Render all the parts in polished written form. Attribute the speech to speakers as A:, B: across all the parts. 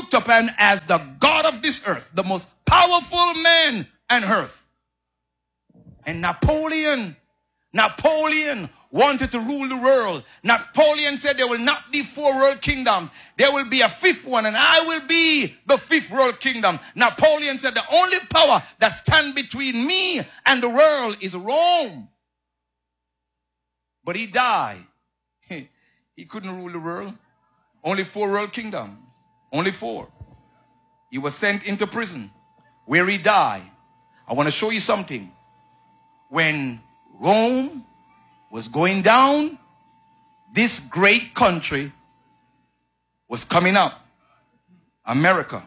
A: looked upon as the God of this earth, the most powerful man on earth. And Napoleon wanted to rule the world. Napoleon said there will not be 4 world kingdoms. There will be a 5th one, and I will be the 5th world kingdom. Napoleon said the only power that stands between me and the world is Rome. But he died. He couldn't rule the world. Only 4 world kingdoms. Only 4. He was sent into prison where he died. I want to show you something. When Rome was going down, this great country was coming up. America.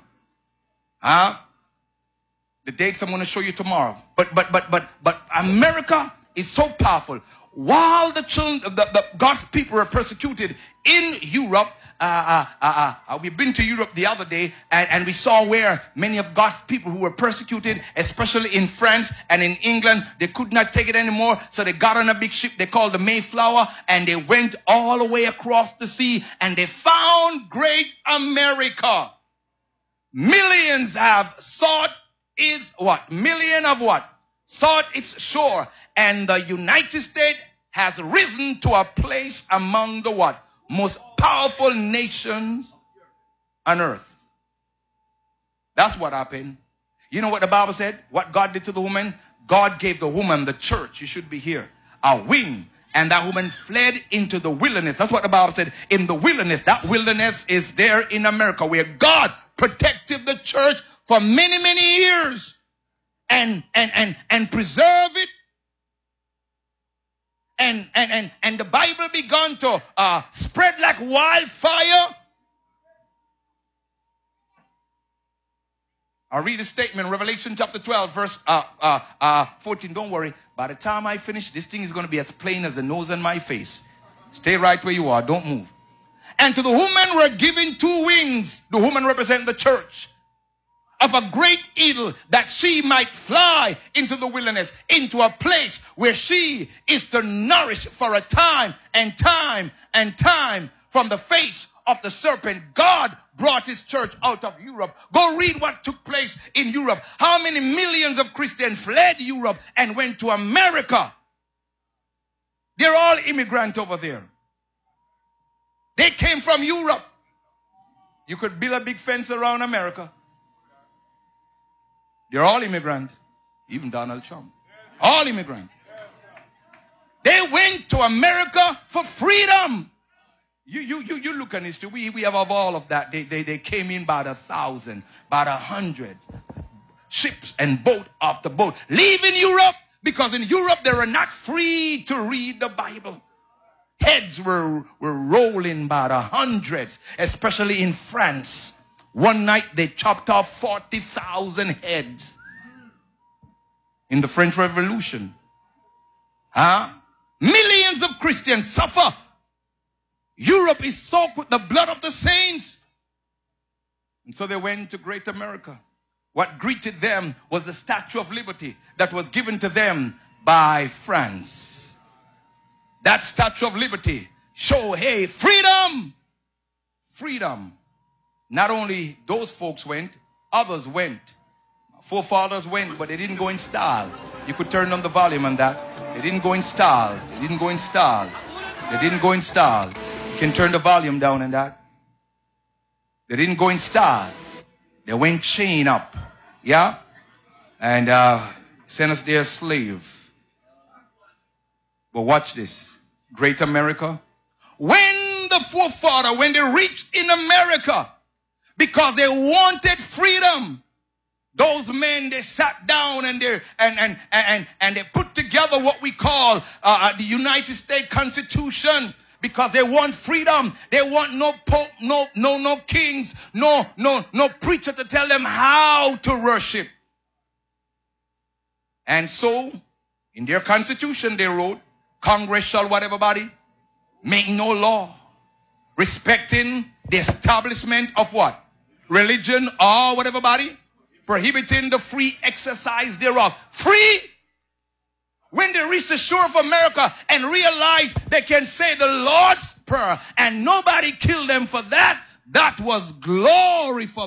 A: The dates I'm going to show you tomorrow. But America is so powerful. While the God's people were persecuted in Europe, we've been to Europe the other day, and we saw where many of God's people who were persecuted, especially in France and in England, they could not take it anymore. So they got on a big ship they called the Mayflower, and they went all the way across the sea, and they found great America. Millions have sought its what? Million of what? Sought its shore. And the United States has risen to a place among the what? Most powerful nations on earth. That's what happened. You know what the Bible said? What God did to the woman? God gave the woman, the church, you should be here, a wing. And that woman fled into the wilderness. That's what the Bible said. In the wilderness. That wilderness is there in America, where God protected the church for many, many years. And preserve it. And the Bible began to spread like wildfire. I'll read a statement, Revelation chapter 12, verse 14. Don't worry. By the time I finish, this thing is going to be as plain as the nose on my face. Stay right where you are. Don't move. And to the woman were given 2 wings. The woman represents the church. Of a great eagle, that she might fly into the wilderness, into a place where she is to nourish for a time and time and time from the face of the serpent. God brought his church out of Europe. Go read what took place in Europe. How many millions of Christians fled Europe and went to America? They're all immigrants over there. They came from Europe. You could build a big fence around America. They're all immigrants. Even Donald Trump. All immigrants. They went to America for freedom. You look at history. We have all of that. They came in by the 1,000, by the 100. Ships and boat after boat. Leaving Europe, because in Europe they were not free to read the Bible. Heads were rolling by the hundreds, especially in France. One night they chopped off 40,000 heads in the French Revolution. Millions of Christians suffer. Europe is soaked with the blood of the saints. And so they went to Great America. What greeted them was the Statue of Liberty that was given to them by France. That Statue of Liberty showed, hey, freedom! Freedom. Not only those folks went, others went. Forefathers went, but they didn't go in style. You could turn on the volume on that. They didn't go in style. They didn't go in style. They didn't go in style. You can turn the volume down on that. They didn't go in style. They went chain up. Yeah? And sent us their slave. But watch this. Great America. When the forefather, when they reached in America, because they wanted freedom, those men, they sat down and they put together what we call the United States Constitution, because they want freedom. They want no pope, no kings, no preacher to tell them how to worship. And so, in their constitution, they wrote, Congress shall what, everybody? Make no law respecting the establishment of what? Religion or whatever, body, prohibiting the free exercise thereof. Free! When they reach the shore of America and realize they can say the Lord's Prayer and nobody killed them for that, that was glory for them.